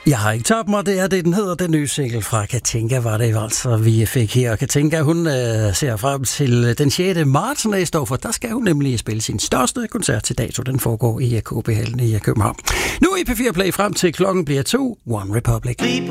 Jeg har ikke tabt mig, det er det, den hedder. Den nye single fra Katinka var det altså, vi fik her. Katinka, hun ser frem til den 6. marts næste år, for der skal hun nemlig spille sin største koncert til dato. Den foregår i KB Hallen i København. Nu i P4 Play frem til klokken bliver 2, One Republic.